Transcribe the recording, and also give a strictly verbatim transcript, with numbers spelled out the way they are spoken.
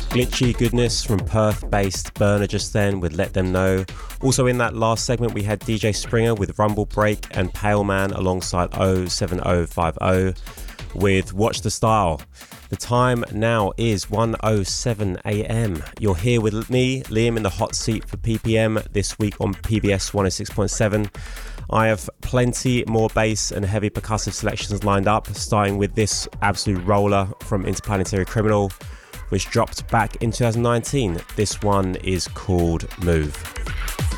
Glitchy goodness from Perth-based Burner just then with Let Them Know. Also in that last segment we had D J Springer with Rumble Break and Pale Man alongside oh seven oh five oh with Watch the Style. The time now is one oh seven a.m. You're here with me, Liam, in the hot seat for P P M this week on P B S one oh six point seven. I have plenty more bass and heavy percussive selections lined up, starting with this absolute roller from Interplanetary Criminal, which dropped back in two thousand nineteen. This one is called Move.